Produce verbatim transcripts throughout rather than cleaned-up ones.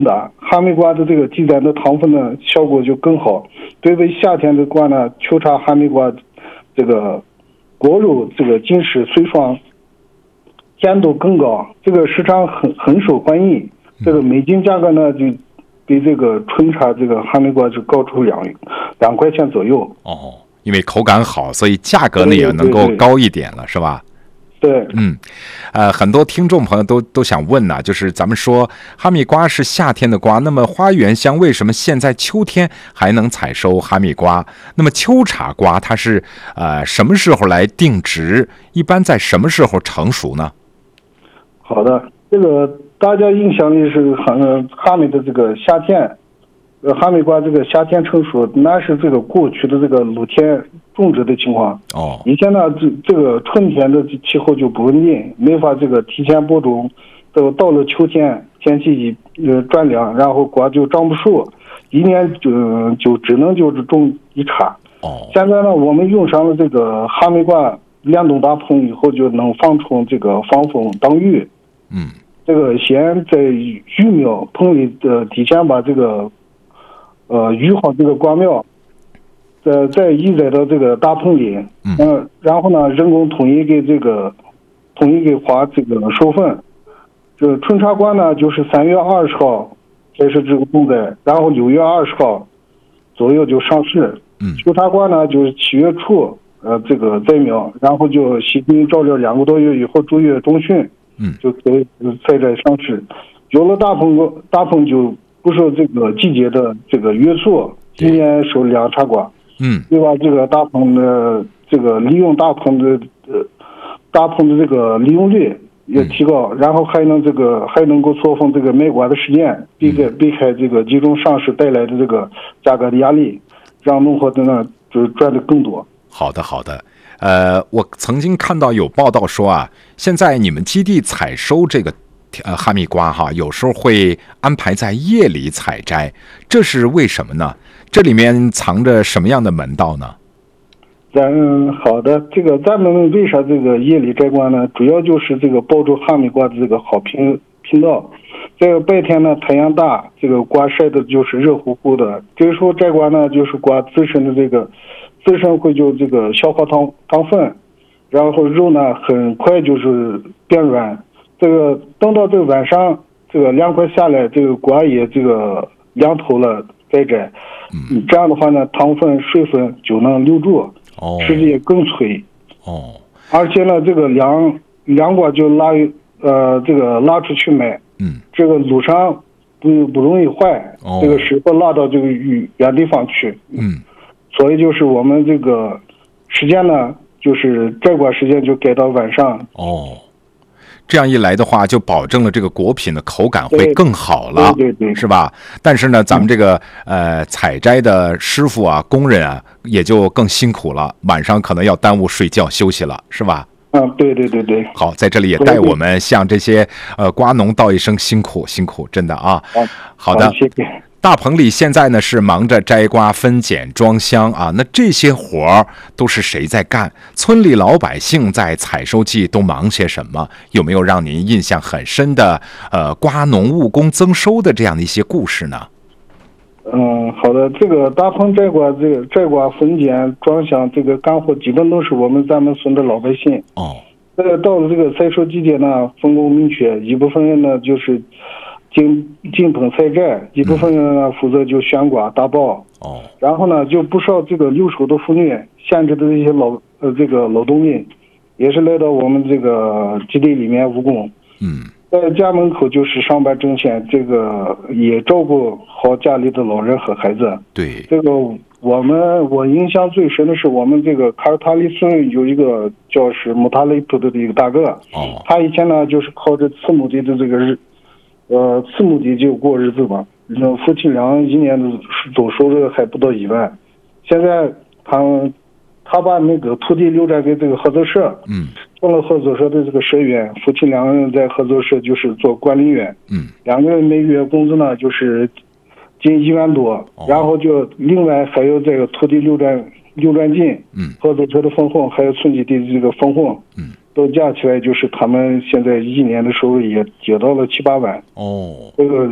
的哈密瓜的这个鸡蛋的糖分呢效果就更好。对比夏天的瓜呢，秋茶哈密瓜这个果肉这个紧实脆爽，甜度更高，这个市场很很受欢迎。这个每斤价格呢就比这个纯茶这个哈密瓜就高出两两块钱左右。 哦，因为口感好，所以价格呢也能够高一点了，是吧？ 对， 嗯，呃，很多听众朋友都都想问呢、啊，就是咱们说哈密瓜是夏天的瓜，那么花园乡为什么现在秋天还能采收哈密瓜？那么秋茶瓜它是呃什么时候来定植？一般在什么时候成熟呢？ 好的，这个大家印象里是哈哈密的这个夏天，呃，哈密瓜这个夏天成熟，那是这个过去的这个露天种植的情况。 哦， 以前呢，这这个春天的气候就不稳定，没法这个提前播种。这个到了秋天，天气一呃转凉，然后瓜就长不熟，一年就就只能就是种一茬。 哦， 现在呢，我们用上了这个哈密瓜联动大棚以后，就能防虫这个防风挡雨。 嗯， 这个先在育苗棚里的提前把这个呃育好这个瓜苗。再再移栽到这个大棚里，嗯、呃，然后呢，人工统一给这个统一给花这个授粉。这个春茶瓜呢，就是三月二十号开始这个种栽，然后六月二十号左右就上市。 嗯， 秋茶瓜呢，就是七月初呃这个栽苗，然后就细菌照料两个多月以后，九月中旬， 嗯， 就可以采摘上市。有了大棚，大棚就不受这个季节的这个约束，今年收两茶瓜。 嗯， 对吧？这个大棚的这个利用大棚的呃大棚的这个利用率也提高，嗯、然后还能这个还能够错峰这个卖瓜的时间，避开避开这个集中上市带来的这个价格的压力，让农户的呢就是赚的更多。 好的，好的。呃，我曾经看到有报道说啊，现在你们基地采收这个呃哈密瓜哈，有时候会安排在夜里采摘，这是为什么呢？这里面藏着什么样的门道呢？ 咱好的，这个咱们为啥这个夜里摘瓜呢？主要就是这个保住哈密瓜的这个好频频道。这个白天呢太阳大，这个瓜晒的就是热乎乎的，这个时候摘瓜呢，就是瓜自身的这个自身会就这个消化糖糖分，然后肉呢很快就是变软。这个等到这个晚上这个凉快下来，这个瓜也这个凉透了再摘。嗯，这样的话呢，糖分、水分就能留住， 哦， 吃的也更脆。 哦， 而且呢，这个凉凉瓜就拉呃这个拉出去卖， 嗯， 这个路上不不容易坏， 哦， 这个适合拉到这个远地方去。 嗯， 所以就是我们这个时间呢，就是摘瓜时间就改到晚上。 哦。这样一来的话，就保证了这个果品的口感会更好了， 对对对， 是吧？但是呢，咱们这个呃采摘的师傅啊、工人啊，也就更辛苦了，晚上可能要耽误睡觉休息了，是吧？ 嗯，对对对对。 好，在这里也代我们向这些呃瓜农道一声辛苦，辛苦，真的啊。好的， 谢谢。 大棚里现在呢是忙着摘瓜、分拣、装箱啊，那这些活儿都是谁在干？村里老百姓在采收季都忙些什么？有没有让您印象很深的呃瓜农务工增收的这样的一些故事呢？ 嗯，好的，这个大棚摘瓜、这个摘瓜、分拣、装箱，这个干活基本都是我们咱们村的老百姓。 哦， 这个到了这个采收季节呢，分工明确，一部分人呢就是进进棚采摘，一部分人呢负责就选瓜打包。 哦，然后呢，就不少这个留守的妇女、闲置的这些劳呃这个劳动力，也是来到我们这个基地里面务工。 嗯， 在家门口就是上班挣钱，这个也照顾好家里的老人和孩子。 对， 这个我们我印象最深的是我们这个卡尔塔里村有一个叫是穆塔雷普的一个大哥。 哦， 他以前呢就是靠着此目的的这个日。呃，此目的就过日子嘛。那夫妻俩一年的总收入还不到一万。现在他他把那个土地留着给这个合作社， 嗯， 成了合作社的这个社员。夫妻两个人在合作社就是做管理员， 嗯， 两个人每月工资呢就是近一万多， 哦、 然后就另外还有这个土地流转流转金， 嗯， 合作社的分红，还有村基地的这个分红， 嗯。 都加起来就是他们现在一年的收入也接到了七八万。 哦， 这个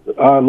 啊。